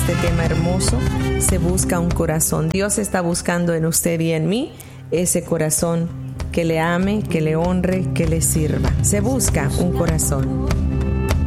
este tema hermoso. Se busca un corazón. Dios está buscando en usted y en mí ese corazón que le ame, que le honre, que le sirva. Se busca un corazón.